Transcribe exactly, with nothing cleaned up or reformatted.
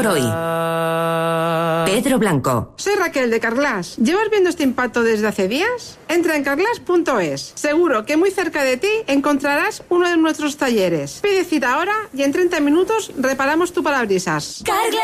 por hoy. Pedro Blanco. Soy Raquel de Carglass. ¿Llevas viendo este impacto desde hace días? Entra en carglass punto es. Seguro que muy cerca de ti encontrarás uno de nuestros talleres. Pide cita ahora y en treinta minutos reparamos tu parabrisas. Carglass